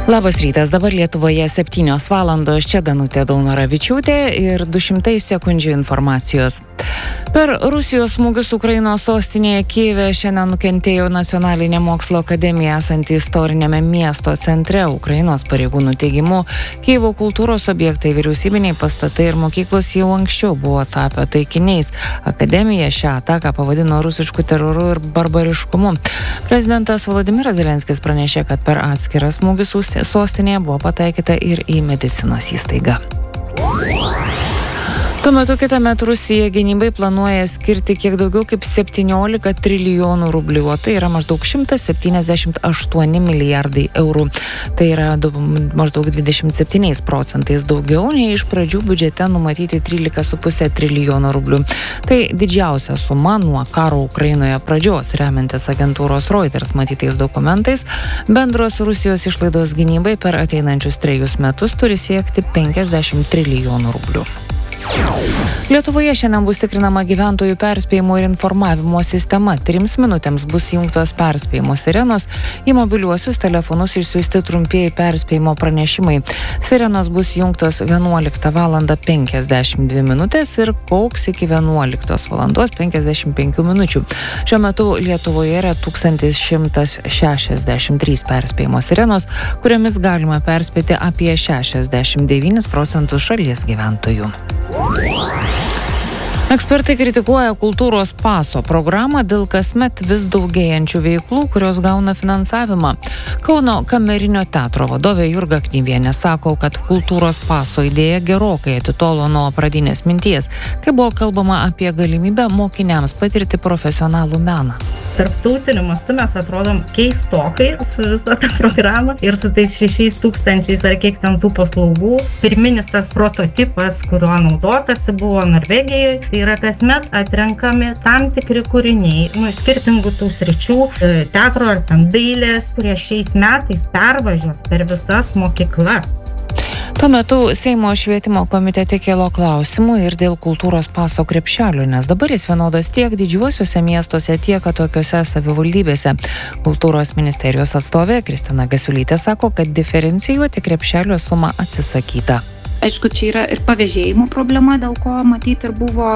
Labas rytas, dabar Lietuvoje 7 valandos, čia Danutė Daunoravičiūtė ir 200 sekundžių informacijos. Per Rusijos smūgius Ukrainos sostinėje Kijeve šiandien nukentėjo Nacionalinė mokslo akademija esanti istorinėme miesto centre. Ukrainos pareigūnų teigimu, Kijevo kultūros objektai, vyriausybiniai pastatai ir mokyklos jau anksčiau buvo tapę taikiniais. Akademija šią ataką pavadino rusišku teroru ir barbariškumu. Prezidentas Volodymyras Zelenskis pranešė, kad per atskirą smūgį sostinėje buvo pataikyta ir į medicinos įstaigą. Tuo metu kitąmet Rusija gynybai planuoja skirti kiek daugiau kaip 17 trilijonų rublių, o tai yra maždaug 178 milijardai eurų. Tai yra maždaug 27% daugiau nei iš pradžių biudžete numatyti 13,5 trilijono rublių. Tai didžiausia suma nuo karo Ukrainoje pradžios, remiantis agentūros Reuters matytais dokumentais. Bendros Rusijos išlaidos gynybai per ateinančius 3 metus turi siekti 50 trilijonų rublių. Lietuvoje šiandien bus tikrinama gyventojų perspėjimo ir informavimo sistema. 3 minutėms bus įjungtos perspėjimo sirenos, į mobiliuosius telefonus išsiųsti trumpieji perspėjimo pranešimai. Sirenos bus įjungtos 11 val. 52 minutės ir kauks iki 11 val. 55 minučių. Šiuo metu Lietuvoje yra 1163 perspėjimo sirenos, kuriomis galima perspėti apie 69% šalies gyventojų. Ekspertai kritikuoja kultūros paso programą dėl kasmet vis daugėjančių veiklų, kurios gauna finansavimą. Kauno kamerinio teatro vadovė Jurga Knyvienė sako, kad kultūros paso idėja gerokai atitolo nuo pradinės minties, kai buvo kalbama apie galimybę mokiniams patirti profesionalų meną. Tarptautiniu mastu mes atrodom keistokai su visą tą programą ir su tais 6,000 ar kiek ten tų paslaugų. Pirminis tas prototipas, kuriuo naudotasi, buvo Norvegijoje. Tai yra kasmet atrenkami tam tikri kūriniai, skirtingų tų sričių, teatro ar ten dailės, kurie šiais metais pervažiuos per visas mokyklas. Tuo metu Seimo švietimo komitete kilo klausimų ir dėl kultūros paso krepšelio, nes dabar jis vienodas tiek didžiuosiuose miestuose, tiek tokiuose savivaldybėse. Kultūros ministerijos atstovė Kristina Gasiulytė sako, kad diferencijuoti krepšelio sumą atsisakyta. Aišku, čia yra ir pavėžėjimo problema, dėl ko matyti ir buvo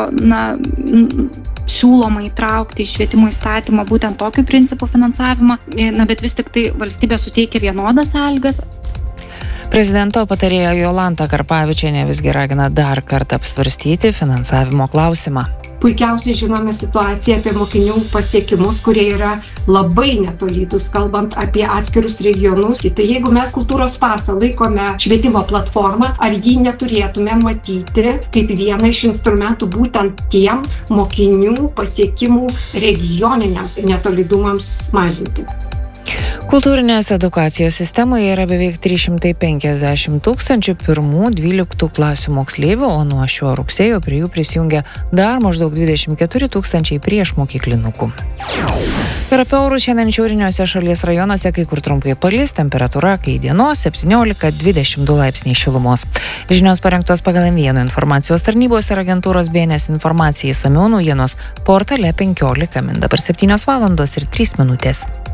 siūloma įtraukti į švietimo įstatymą būtent tokiu principu finansavimą, bet vis tik tai valstybė suteikia vienodas sąlygas. Prezidento patarėja Jolanta Karpavičienė visgi ragina dar kartą apsvarstyti finansavimo klausimą. Puikiausiai žinome situaciją apie mokinių pasiekimus, kurie yra labai netolydūs, kalbant apie atskirus regionus. Tai jeigu mes kultūros pasą laikome švietimo platformą, ar jį neturėtume matyti kaip vieną iš instrumentų būtent tiem mokinių pasiekimų regioniniams netolydumams mažinti. Kultūrinės edukacijos sistemoje yra beveik 350 000 1-12 klasių moksleivių, o nuo šio rugsėjo prie jų prisijungia dar maždaug 24 000 priešmokyklinukų. Ir apie orus šiandien šiauriniuose šalies rajonuose kai kur trumpai palis, temperatūra kai dienos 17-22 laipsniai šilumos. Žinios parengtos pagal M1 informacijos tarnybos ir agentūros BNS informacijai išsamiau naujienos portale 15 min. Dabar 7 valandos ir 3 minutės.